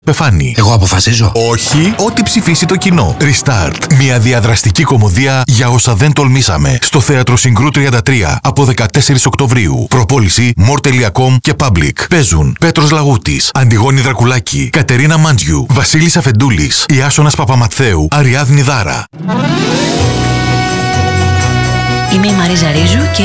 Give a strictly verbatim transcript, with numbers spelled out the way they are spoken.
Πεφάνι. Εγώ αποφασίζω. Όχι, ό,τι ψηφίσει το κοινό. Restart. Μια διαδραστική κωμωδία για όσα δεν τολμήσαμε. Στο Θέατρο Συγκρού τριάντα τρία από δεκατέσσερις Οκτωβρίου. Προπόληση μορ τελεία κομ και Public. Παίζουν Πέτρος Λαγούτης, Αντιγόνη Δρακουλάκη, Κατερίνα Μάντζιου, Βασίλης Αφεντούλης, Ιάσονας Παπαμαθαίου, Αριάδνη Δάρα. Είμαι η Μαρίζα Ρίζου και